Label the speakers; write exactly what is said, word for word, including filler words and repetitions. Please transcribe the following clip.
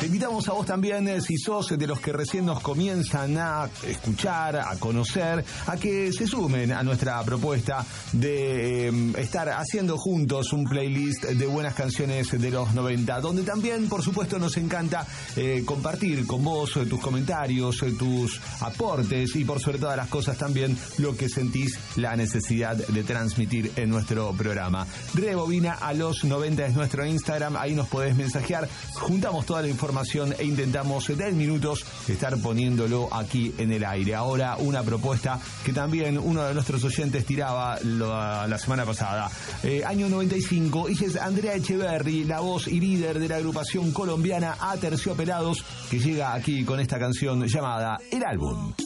Speaker 1: Te invitamos a vos también, eh, si sos de los que recién nos comienzan a escuchar, a conocer, a que se sumen a nuestra propuesta de eh, estar haciendo juntos un playlist de buenas canciones de los noventa, donde también, por supuesto, nos encanta eh, compartir con vos eh, tus comentarios, eh, tus aportes y, por sobre todas las cosas, también lo que sentís la necesidad de transmitir en nuestro programa. Rebobina a los noventa es nuestro Instagram, ahí nos podés mensajear, juntamos toda la información e intentamos en diez minutos estar poniéndolo aquí en el aire. Ahora una propuesta que también uno de nuestros oyentes tiraba la, la semana pasada. Eh, año noventa y cinco, ella es Andrea Echeverri, la voz y líder de la agrupación colombiana Aterciopelados, que llega aquí con esta canción llamada El Álbum.